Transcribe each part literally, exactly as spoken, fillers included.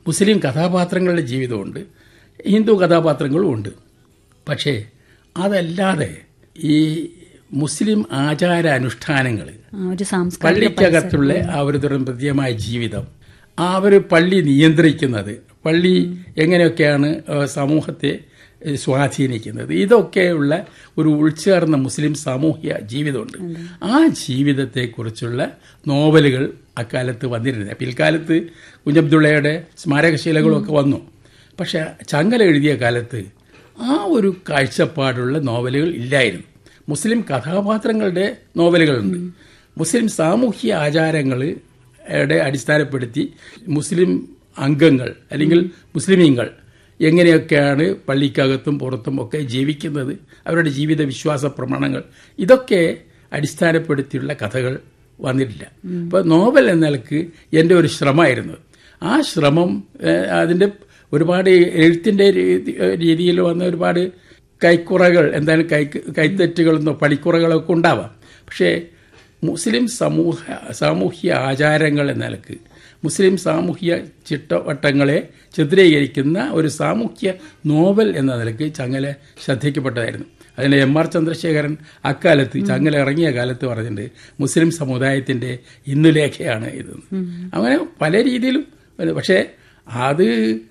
മുസ്ലിം കഥാപാത്രങ്ങളുടെ ജീവിതമുണ്ട്, ഹിന്ദു കഥാപാത്രങ്ങളും ഉണ്ട്. പക്ഷേ അതല്ലാതെ ഈ മുസ്ലിം ആചാര അനുഷ്ഠാനങ്ങൾ, പള്ളിക്കകത്തുള്ള ആ ഒരു പ്രത്യേകമായ ജീവിതം, ആ ഒരു പള്ളി നിയന്ത്രിക്കുന്നത്, പള്ളി എങ്ങനെയൊക്കെയാണ് സമൂഹത്തെ സ്വാധീനിക്കുന്നത്, ഇതൊക്കെയുള്ള ഒരു ഉൾച്ചേർന്ന മുസ്ലിം സാമൂഹ്യ ജീവിതമുണ്ട്. ആ ജീവിതത്തെക്കുറിച്ചുള്ള നോവലുകൾ അക്കാലത്ത് വന്നിരുന്നത്. പിൽക്കാലത്ത് കുഞ്ഞബ്ദുള്ളയുടെ സ്മാരകശീലകളൊക്കെ വന്നു. പക്ഷെ ചങ്ങല എഴുതിയ കാലത്ത് ആ ഒരു കാഴ്ചപ്പാടുള്ള നോവലുകൾ ഇല്ലായിരുന്നു. മുസ്ലിം കഥാപാത്രങ്ങളുടെ നോവലുകളുണ്ട്. മുസ്ലിം സാമൂഹ്യ ആചാരങ്ങളെ അടിസ്ഥാനപ്പെടുത്തി മുസ്ലിം അംഗങ്ങൾ അല്ലെങ്കിൽ മുസ്ലിമീങ്ങൾ എങ്ങനെയൊക്കെയാണ് പള്ളിക്കകത്തും പുറത്തും ഒക്കെ ജീവിക്കുന്നത്, അവരുടെ ജീവിത വിശ്വാസ പ്രമാണങ്ങൾ, ഇതൊക്കെ അടിസ്ഥാനപ്പെടുത്തിയുള്ള കഥകൾ വന്നിട്ടില്ല. അപ്പോൾ നോവൽ എന്ന നിലക്ക് എൻ്റെ ഒരു ശ്രമമായിരുന്നു. ആ ശ്രമം അതിൻ്റെ ഒരുപാട് എഴുത്തിൻ്റെ രീതിയിൽ വന്ന ഒരുപാട് കൈക്കുറകൾ, എന്താണ് കൈ കൈത്തെറ്റുകളെന്നോ പണിക്കുറകളൊക്കെ ഉണ്ടാവാം. പക്ഷേ മുസ്ലിം സമൂഹ സാമൂഹ്യ ആചാരങ്ങൾ എന്ന നിലക്ക് മുസ്ലിം സാമൂഹ്യ ചിട്ടവട്ടങ്ങളെ ചിത്രീകരിക്കുന്ന ഒരു സാമൂഹ്യ നോവൽ എന്ന നിലയ്ക്ക് ചങ്ങല ശ്രദ്ധിക്കപ്പെട്ടതായിരുന്നു. അതിന് എം ആർ ചന്ദ്രശേഖരൻ അക്കാലത്ത് ചങ്ങല ഇറങ്ങിയ കാലത്ത് പറഞ്ഞിട്ടുണ്ട്, മുസ്ലിം സമുദായത്തിന്റെ ഇന്നുലേഖയാണ് ഇത്. അങ്ങനെ പല രീതിയിലും. പക്ഷേ അത്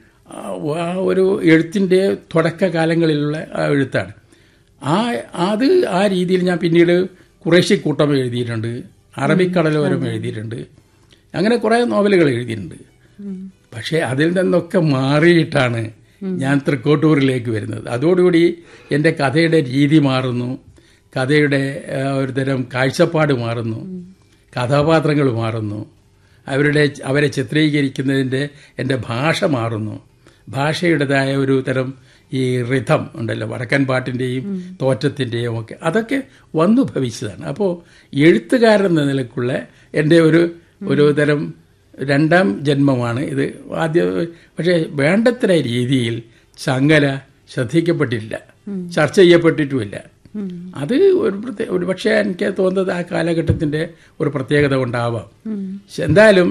ആ ഒരു എഴുത്തിന്റെ തുടക്കകാലങ്ങളിലുള്ള ആ എഴുത്താണ്. ആ അത് ആ രീതിയിൽ ഞാൻ പിന്നീട് ഖുറൈശി കൂട്ടം എഴുതിയിട്ടുണ്ട്, അറബിക്കടലോരം എഴുതിയിട്ടുണ്ട്, അങ്ങനെ കുറെ നോവലുകൾ എഴുതിയിട്ടുണ്ട്. പക്ഷെ അതിൽ നിന്നൊക്കെ മാറിയിട്ടാണ് ഞാൻ തൃക്കോട്ടൂരിലേക്ക് വരുന്നത്. അതോടുകൂടി എൻ്റെ കഥയുടെ രീതി മാറുന്നു, കഥയുടെ ഒരു തരം കാഴ്ചപ്പാട് മാറുന്നു, കഥാപാത്രങ്ങൾ മാറുന്നു, അവരുടെ അവരെ ചിത്രീകരിക്കുന്നതിൻ്റെ എൻ്റെ ഭാഷ മാറുന്നു. ഭാഷയുടേതായ ഒരു തരം ഈ റിഥം ഉണ്ടല്ലോ, വടക്കൻ പാട്ടിൻ്റെയും തോറ്റത്തിൻ്റെയും ഒക്കെ, അതൊക്കെ വന്നു ഭവിച്ചതാണ്. അപ്പോൾ എഴുത്തുകാരൻ എന്ന നിലക്കുള്ള എൻ്റെ ഒരു ഒരു തരം രണ്ടാം ജന്മമാണ് ഇത്. ആദ്യം പക്ഷേ വേണ്ടത്ര രീതിയിൽ ചങ്ങല ശ്രദ്ധിക്കപ്പെട്ടില്ല, ചർച്ച ചെയ്യപ്പെട്ടിട്ടുമില്ല. അത് ഒരു പ്രത്യേക ഒരു പക്ഷേ എനിക്ക് തോന്നുന്നത് ആ കാലഘട്ടത്തിന്റെ ഒരു പ്രത്യേകത കൊണ്ടാവാം. എന്തായാലും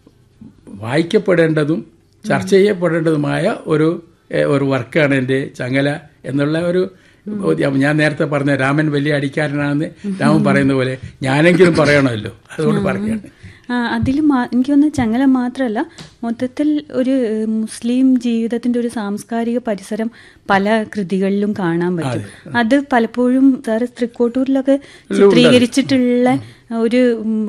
വായിക്കപ്പെടേണ്ടതും ചർച്ച ചെയ്യപ്പെടേണ്ടതുമായ ഒരു ഒരു വർക്കാണ് എൻ്റെ ചങ്ങല എന്നുള്ള ഒരു. ഞാൻ നേരത്തെ പറഞ്ഞ രാമൻ വലിയ അടിക്കാരനാണെന്ന് രാമൻ പറയുന്ന പോലെ ഞാനെങ്കിലും പറയണമല്ലോ, അതുകൊണ്ട് പറയുകയാണ്. അതിൽ എനിക്ക് തോന്നുന്നു ചങ്ങല മാത്രമല്ല, മൊത്തത്തിൽ ഒരു മുസ്ലിം ജീവിതത്തിന്റെ ഒരു സാംസ്കാരിക പരിസരം പല കൃതികളിലും കാണാൻ പറ്റും. അത് പലപ്പോഴും സാറ് തൃക്കോട്ടൂരിലൊക്കെ ചിത്രീകരിച്ചിട്ടുള്ള ഒരു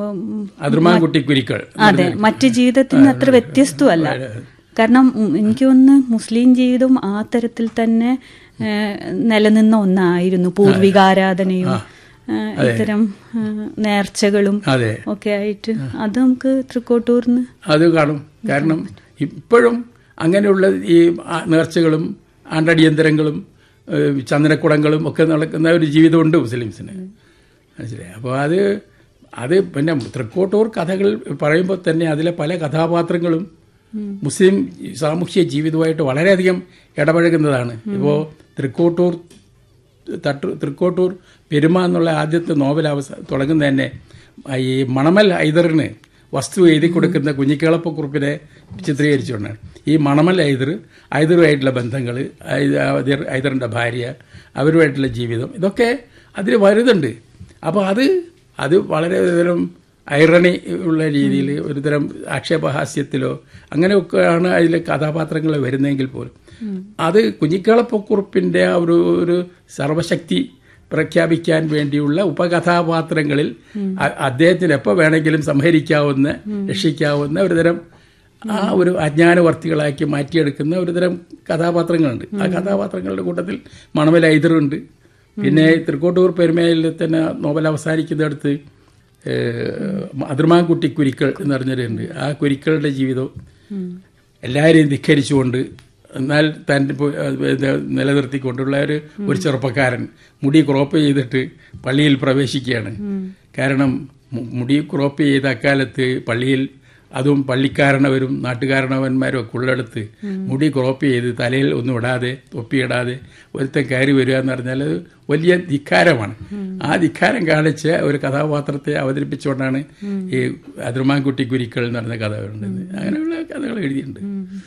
അതെ മറ്റു ജീവിതത്തിൽ നിന്ന് അത്ര വ്യത്യസ്തമല്ല. കാരണം എനിക്ക് തോന്നുന്നു മുസ്ലിം ജീവിതം ആ തരത്തിൽ തന്നെ നിലനിന്ന ഒന്നായിരുന്നു. പൂർവികാരാധനയും ഇത്തരം നേർച്ചകളും ഒക്കെ ആയിട്ട് അത് നമുക്ക് തൃക്കോട്ടൂരിന് അത് കാണും. കാരണം ഇപ്പോഴും അങ്ങനെയുള്ള ഈ നേർച്ചകളും ആണ്ടടിയന്തരങ്ങളും ചന്ദനക്കുടങ്ങളും ഒക്കെ നടക്കുന്ന ഒരു ജീവിതമുണ്ട് മുസ്ലിംസിന്, മനസ്സിലായി. അപ്പോൾ അത് അത് പിന്നെ തൃക്കോട്ടൂർ കഥകൾ പറയുമ്പോൾ തന്നെ അതിലെ പല കഥാപാത്രങ്ങളും മുസ്ലിം സാമൂഹ്യ ജീവിതവുമായിട്ട് വളരെയധികം ഇടപഴകുന്നതാണ്. ഇപ്പോൾ തൃക്കോട്ടൂർ തട്ടു തൃക്കോട്ടൂർ പെരുമ എന്നുള്ള ആദ്യത്തെ നോവൽ അവസ തുടങ്ങുന്ന തന്നെ ഈ മണമൽ ഹൈദറിന് വസ്തു എഴുതി കൊടുക്കുന്ന കുഞ്ഞിക്കേളപ്പക്കുറുപ്പിനെ ചിത്രീകരിച്ചുകൊണ്ടാണ്. ഈ മണമൽ ഹൈദർ ഹൈദറുമായിട്ടുള്ള ബന്ധങ്ങൾ, ഹൈദറിൻ്റെ ഭാര്യ, അവരുമായിട്ടുള്ള ജീവിതം, ഇതൊക്കെ അതിൽ വരുന്നുണ്ട്. അപ്പോൾ അത് അത് വളരെ തരം ഐറണി ഉള്ള രീതിയിൽ ഒരുതരം ആക്ഷേപഹാസ്യത്തിലോ അങ്ങനെയൊക്കെയാണ് അതിലെ കഥാപാത്രങ്ങൾ വരുന്നതെങ്കിൽ പോലും അത് കുഞ്ഞിക്കേളപ്പക്കുറുപ്പിന്റെ ഒരു ഒരു സർവശക്തി പ്രഖ്യാപിക്കാൻ വേണ്ടിയുള്ള ഉപകഥാപാത്രങ്ങളിൽ അദ്ദേഹത്തിന് എപ്പോൾ വേണമെങ്കിലും സംഹരിക്കാവുന്ന, രക്ഷിക്കാവുന്ന ഒരുതരം ആ ഒരു അജ്ഞാനവർത്തികളാക്കി മാറ്റിയെടുക്കുന്ന ഒരുതരം കഥാപാത്രങ്ങളുണ്ട്. ആ കഥാപാത്രങ്ങളുടെ കൂട്ടത്തിൽ മണമൽ ഹൈദറുണ്ട്. പിന്നെ തൃക്കോട്ടൂർ പെരുമയിൽ തന്നെ നോവൽ അവസാനിക്കുന്നിടത്ത് അതിർമാൻകുട്ടി കുരിക്കൾ എന്ന് പറഞ്ഞിട്ടുണ്ട്. ആ കുരിക്കളുടെ ജീവിതവും എല്ലാവരെയും ധിക്കരിച്ചുകൊണ്ട് എന്നാൽ തൻ്റെ നിലനിർത്തിക്കൊണ്ടുള്ള ഒരു ഒരു ചെറുപ്പക്കാരൻ മുടി ക്രോപ്പ് ചെയ്തിട്ട് പള്ളിയിൽ പ്രവേശിക്കുകയാണ്. കാരണം മുടി ക്രോപ്പ് ചെയ്ത അക്കാലത്ത് പള്ളിയിൽ അതും പള്ളിക്കാരണവരും നാട്ടുകാരണവന്മാരും ഒക്കെ ഉള്ളിടത്ത് മുടി ക്രോപ്പ് ചെയ്ത് തലയിൽ ഒന്നും ഇടാതെ തൊപ്പിയിടാതെ ഒരുത്തൻ കയറി വരിക എന്ന് പറഞ്ഞാൽ അത് വലിയ ധിക്കാരമാണ്. ആ ധിക്കാരം കാണിച്ച ഒരു കഥാപാത്രത്തെ അവതരിപ്പിച്ചുകൊണ്ടാണ് ഈ അതിർമാൻകുട്ടി കുരിക്കൾ എന്ന് പറഞ്ഞ കഥകളുണ്ട്. അങ്ങനെയുള്ള കഥകൾ എഴുതിയിട്ടുണ്ട്.